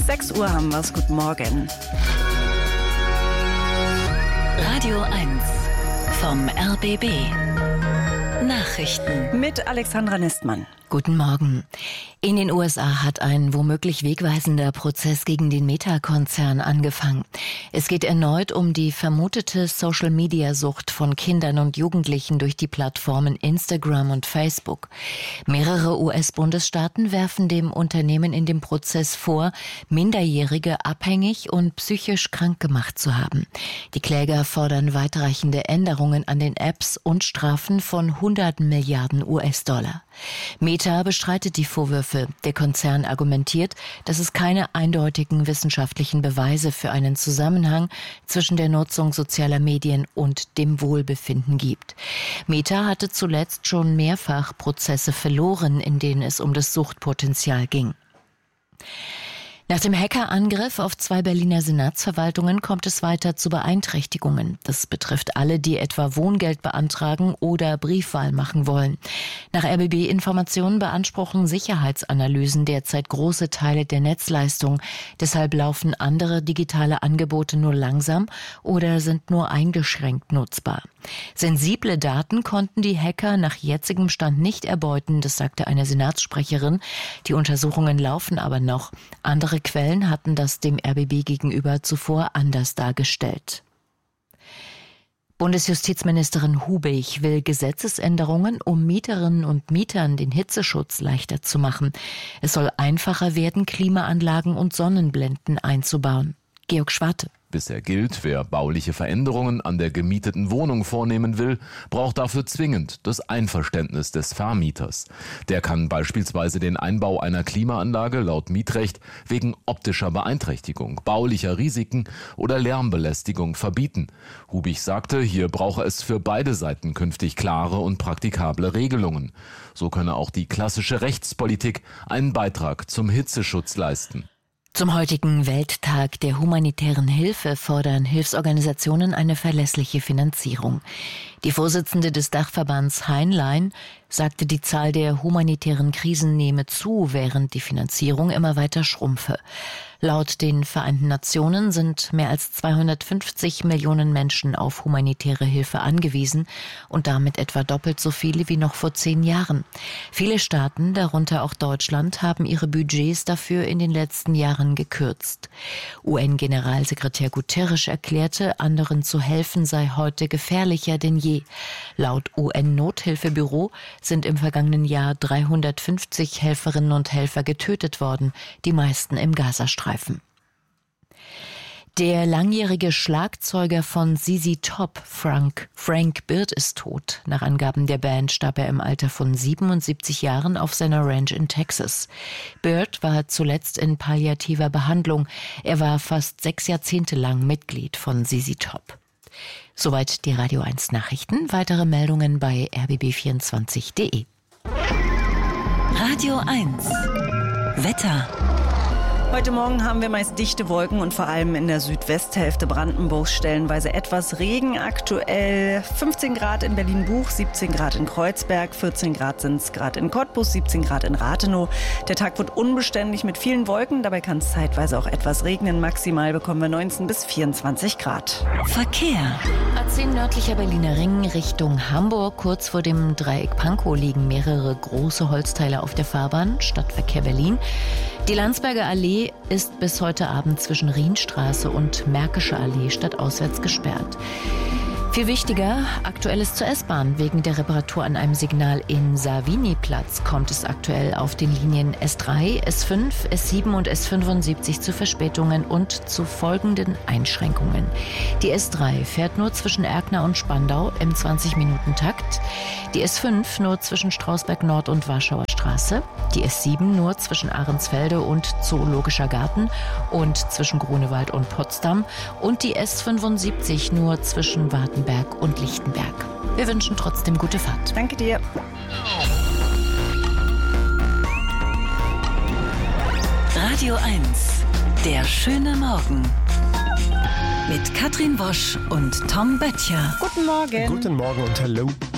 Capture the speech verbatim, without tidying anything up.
sechs Uhr haben wir's. Guten Morgen. Radio eins vom R B B. Nachrichten mit Alexandra Nistmann. Guten Morgen. In den U S A hat ein womöglich wegweisender Prozess gegen den Meta-Konzern angefangen. Es geht erneut um die vermutete Social-Media-Sucht von Kindern und Jugendlichen durch die Plattformen Instagram und Facebook. Mehrere U S-Bundesstaaten werfen dem Unternehmen in dem Prozess vor, Minderjährige abhängig und psychisch krank gemacht zu haben. Die Kläger fordern weitreichende Änderungen an den Apps und Strafen von hundert Milliarden U S-Dollar. Meta bestreitet die Vorwürfe. Der Konzern argumentiert, dass es keine eindeutigen wissenschaftlichen Beweise für einen Zusammenhang zwischen der Nutzung sozialer Medien und dem Wohlbefinden gibt. Meta hatte zuletzt schon mehrfach Prozesse verloren, in denen es um das Suchtpotenzial ging. Nach dem Hackerangriff auf zwei Berliner Senatsverwaltungen kommt es weiter zu Beeinträchtigungen. Das betrifft alle, die etwa Wohngeld beantragen oder Briefwahl machen wollen. Nach R B B-Informationen beanspruchen Sicherheitsanalysen derzeit große Teile der Netzleistung. Deshalb laufen andere digitale Angebote nur langsam oder sind nur eingeschränkt nutzbar. Sensible Daten konnten die Hacker nach jetzigem Stand nicht erbeuten, das sagte eine Senatssprecherin. Die Untersuchungen laufen aber noch. Andere Quellen hatten das dem R B B gegenüber zuvor anders dargestellt. Bundesjustizministerin Hubig will Gesetzesänderungen, um Mieterinnen und Mietern den Hitzeschutz leichter zu machen. Es soll einfacher werden, Klimaanlagen und Sonnenblenden einzubauen. Georg Schwarte. Bisher gilt, wer bauliche Veränderungen an der gemieteten Wohnung vornehmen will, braucht dafür zwingend das Einverständnis des Vermieters. Der kann beispielsweise den Einbau einer Klimaanlage laut Mietrecht wegen optischer Beeinträchtigung, baulicher Risiken oder Lärmbelästigung verbieten. Hubig sagte, hier brauche es für beide Seiten künftig klare und praktikable Regelungen. So könne auch die klassische Rechtspolitik einen Beitrag zum Hitzeschutz leisten. Zum heutigen Welttag der humanitären Hilfe fordern Hilfsorganisationen eine verlässliche Finanzierung. Die Vorsitzende des Dachverbands Heinlein sagte, die Zahl der humanitären Krisen nehme zu, während die Finanzierung immer weiter schrumpfe. Laut den Vereinten Nationen sind mehr als zweihundertfünfzig Millionen Menschen auf humanitäre Hilfe angewiesen und damit etwa doppelt so viele wie noch vor zehn Jahren. Viele Staaten, darunter auch Deutschland, haben ihre Budgets dafür in den letzten Jahren gekürzt. U N-Generalsekretär Guterres erklärte, anderen zu helfen sei heute gefährlicher denn je. Laut U N-Nothilfebüro sind im vergangenen Jahr dreihundertfünfzig Helferinnen und Helfer getötet worden, die meisten im Gazastreifen. Der langjährige Schlagzeuger von Z Z Top, Frank, Frank Bird, ist tot. Nach Angaben der Band starb er im Alter von siebenundsiebzig Jahren auf seiner Ranch in Texas. Bird war zuletzt in palliativer Behandlung. Er war fast sechs Jahrzehnte lang Mitglied von Z Z Top. Soweit die Radio eins Nachrichten. Weitere Meldungen bei r b b vierundzwanzig punkt de. Radio eins Wetter. Heute Morgen haben wir meist dichte Wolken und vor allem in der Südwesthälfte Brandenburgs stellenweise etwas Regen. Aktuell fünfzehn Grad in Berlin-Buch, siebzehn Grad in Kreuzberg, vierzehn Grad sind es gerade in Cottbus, siebzehn Grad in Rathenow. Der Tag wird unbeständig mit vielen Wolken, dabei kann es zeitweise auch etwas regnen. Maximal bekommen wir neunzehn bis vierundzwanzig Grad. Verkehr. A zehn nördlicher Berliner Ring Richtung Hamburg. Kurz vor dem Dreieck Pankow liegen mehrere große Holzteile auf der Fahrbahn. Stadtverkehr Berlin. Die Landsberger Allee ist bis heute Abend zwischen Rienstraße und Märkische Allee stadtauswärts gesperrt. Viel wichtiger, Aktuelles zur S-Bahn. Wegen der Reparatur an einem Signal in Savini-Platz kommt es aktuell auf den Linien S drei, S fünf, S sieben und S fünfundsiebzig zu Verspätungen und zu folgenden Einschränkungen. Die S drei fährt nur zwischen Erkner und Spandau im zwanzig-Minuten-Takt, die S fünf nur zwischen Strausberg Nord und Warschauer Straße, die S sieben nur zwischen Ahrensfelde und Zoologischer Garten und zwischen Grunewald und Potsdam und die S fünfundsiebzig nur zwischen Wartenberg und Lichtenberg. Wir wünschen trotzdem gute Fahrt. Danke dir. Radio eins, der schöne Morgen. Mit Katrin Wosch und Tom Böttcher. Guten Morgen. Guten Morgen und hallo.